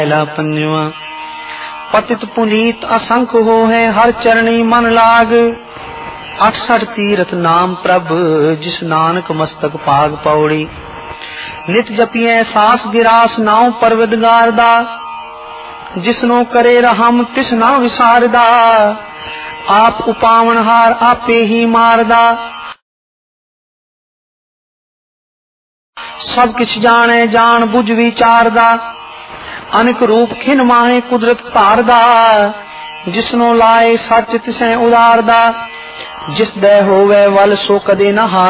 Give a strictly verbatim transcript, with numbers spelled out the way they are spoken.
पहला पंजवा। पतित पुनीत असंख हो है हर चरणी मन लाग, अठसठ तीरथ नाम प्रभ जिस नानक मस्तक पाग पौड़ी। नित जपिए सास गिरास नाव परवदगार दा, जिसनो करे रहम तिस ना विसारदा। आप उपावनहार आपे ही मारदा, सब किछ जाने जान बुझ विचारदा। अनेक रूप खिन माहे कुदरत धारदा, जिसनो लाए सच तिसें उदारदा। जिस दे होवे वल सो कदे न हार